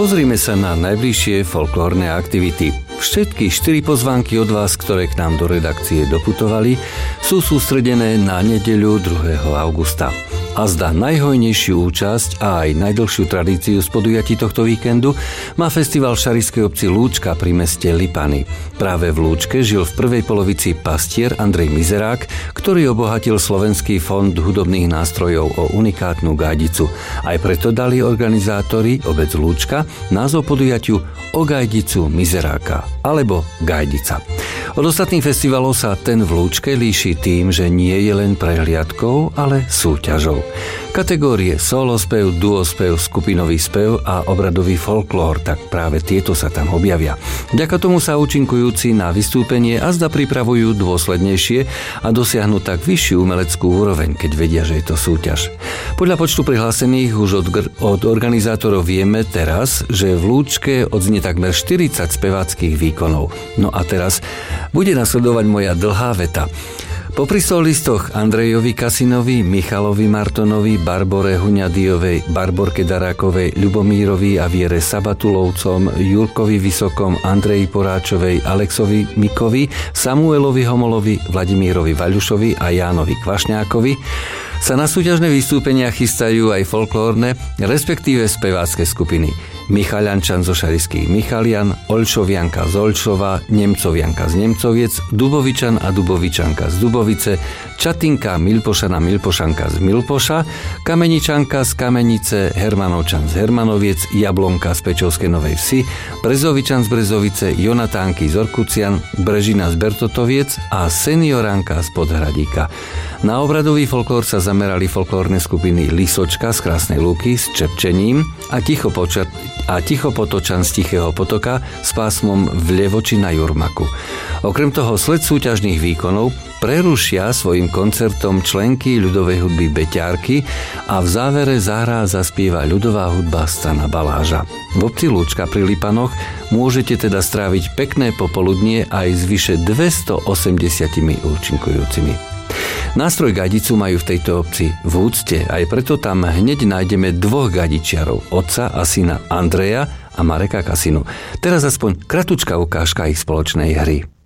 Pozrime sa na najbližšie folklórne aktivity. Všetky 4 pozvánky od vás, ktoré k nám do redakcie doputovali, sú sústredené na nedeľu 2. augusta. A zdá najhojnejšiu účasť a aj najdlhšiu tradíciu z podujatí tohto víkendu má festival v šarišskej obci Lúčka pri meste Lipany. Práve v Lúčke žil v prvej polovici pastier Andrej Mizerák, ktorý obohatil Slovenský fond hudobných nástrojov o unikátnu gajdicu. Aj preto dali organizátori obec Lúčka názov podujatiu O gajdicu Mizeráka alebo Gajdica. Od ostatných festivalov sa ten v Lúčke líši tým, že nie je len prehliadkou, ale súťažou. Kategórie solospev, duospev, skupinový spev a obradový folklór, tak práve tieto sa tam objavia. Vďaka tomu sa účinkujúci na vystúpenie azda pripravujú dôslednejšie a dosiahnu tak vyššiu umeleckú úroveň, keď vedia, že je to súťaž. Podľa počtu prihlásených už od organizátorov vieme teraz, že v Lúčke odznie takmer 40 speváckých výkonov. No a teraz bude nasledovať moja dlhá veta. Popri solistoch Andrejovi Kasinovi, Michalovi Martonovi, Barbore Huňadijovej, Barborke Darákovej, Ľubomírovi a Viere Sabatulovcom, Jurkovi Vysokom, Andreji Poráčovej, Alexovi Mikovi, Samuelovi Homolovi, Vladimírovi Vaľušovi a Jánovi Kvašňákovi sa na súťažné vystúpenia chystajú aj folklórne, respektíve spevácké skupiny. Michaliančan zo šarišských Michalian, Olšovianka z Olšova, Nemcovianka z Nemcoviec, Dubovičan a Dubovičanka z Dubovice, Čatinka Milpošana Milpošanka z Milpoša, Kameničanka z Kamenice, Hermanovčan z Hermanoviec, Jablonka z Pečovskej Novej Vsi, Brezovičan z Brezovice, Jonatánky z Orkucian, Brežina z Bertotoviec a Senioranka z Podhradíka. Na obradový folklór sa zamerali folklórne skupiny Lisočka z Krásnej Lúky s Čepčením a Tichopotočan z Tichého potoka s pásmom Vlevoči na Jurmaku. Okrem toho sled súťažných výkonov prerušia svojim koncertom členky ľudovej hudby Beťárky a v závere zahrá a zaspieva ľudová hudba Stana Baláža. V obci Lúčka pri Lipanoch môžete teda stráviť pekné popoludnie aj s vyše 280 účinkujúcimi. Nástroj gajdicu majú v tejto obci v úcte, aj preto tam hneď nájdeme 2 gajdičiarov, otca a syna Andreja a Mareka Kasinu. Teraz aspoň kratučká ukážka ich spoločnej hry.